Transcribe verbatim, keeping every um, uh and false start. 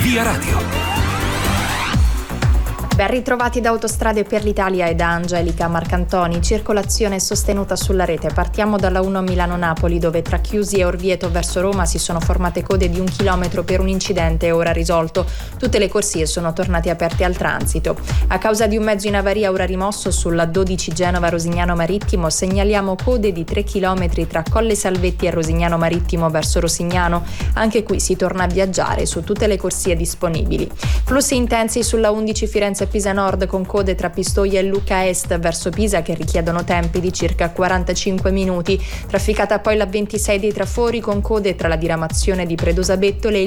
Via Radio. Ben ritrovati da Autostrade per l'Italia e da Angelica Marcantoni. Circolazione sostenuta sulla rete. Partiamo dalla uno Milano-Napoli, dove tra Chiusi e Orvieto verso Roma si sono formate code di un chilometro per un incidente ora risolto. Tutte le corsie sono tornate aperte al transito. A causa di un mezzo in avaria ora rimosso sulla dodici Genova-Rosignano Marittimo segnaliamo code di tre chilometri tra Colle Salvetti e Rosignano Marittimo verso Rosignano. Anche qui si torna a viaggiare su tutte le corsie disponibili. Flussi intensi sulla undici Firenze Pisa Nord con code tra Pistoia e Lucca Est verso Pisa che richiedono tempi di circa quarantacinque minuti. Trafficata poi la ventisei dei Trafori con code tra la diramazione di Predosa Bettole e